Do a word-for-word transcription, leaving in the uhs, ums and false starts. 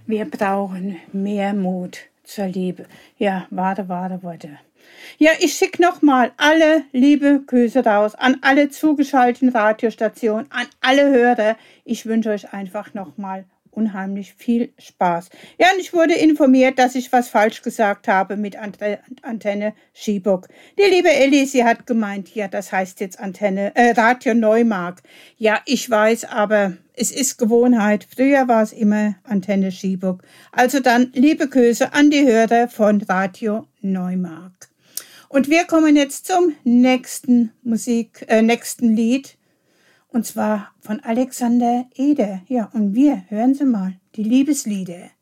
Wir brauchen mehr Mut zur Liebe. Ja, warte, warte, warte. Ja, ich schicke nochmal alle liebe Grüße raus an alle zugeschalteten Radiostationen, an alle Hörer. Ich wünsche euch einfach nochmal unheimlich viel Spaß. Ja, und ich wurde informiert, dass ich was falsch gesagt habe mit Antenne Schiebok. Die liebe Elli, sie hat gemeint, ja, das heißt jetzt Antenne, äh, Radio Neumark. Ja, ich weiß, aber es ist Gewohnheit. Früher war es immer Antenne Schiebok. Also dann liebe Grüße an die Hörer von Radio Neumark. Und wir kommen jetzt zum nächsten Musik, äh, nächsten Lied. Und zwar von Alexander Eder. Ja, und wir hören sie mal. Die Liebeslieder.